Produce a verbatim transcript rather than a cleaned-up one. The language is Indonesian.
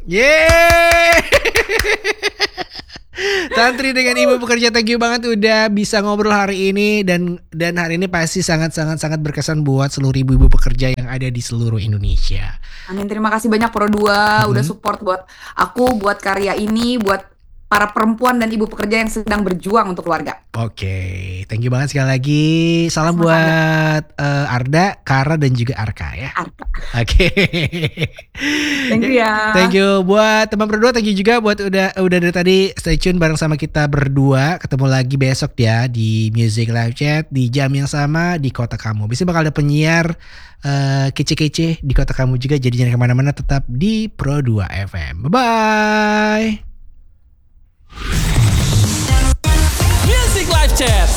Yeay. Tantri dengan Ibu Pekerja, thank you banget udah bisa ngobrol hari ini, dan dan hari ini pasti sangat sangat sangat berkesan buat seluruh ibu-ibu pekerja yang ada di seluruh Indonesia. Amin, terima kasih banyak Pro dua Mhm. udah support buat aku, buat karya ini, buat para perempuan dan ibu pekerja yang sedang berjuang untuk keluarga. Oke, thank you banget sekali lagi. Salam Sama-sama. buat eh, Arda, Kara dan juga Arka ya. Arka. Oke. Thank you ya. Thank you buat teman berdua, thank you juga buat udah udah dari tadi stay tune bareng sama kita berdua. Ketemu lagi besok ya di Music Live Chat di jam yang sama di kota kamu. Biasanya bakal ada penyiar eh, kece-kece di kota kamu juga. Jadi jangan kemana-mana, tetap di Pro dua F M. Bye bye. Music Live Chat